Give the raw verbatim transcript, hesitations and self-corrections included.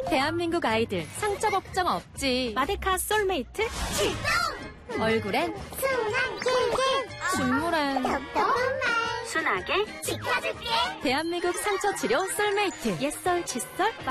대한민국 아이들 상처 걱정 없지. 마데카 솔메이트 출동! 얼굴엔 순한 길게 식물엔 톡톡한 말 순하게 지켜줄게. 대한민국 상처 치료 솔메이트 옛설 칫솔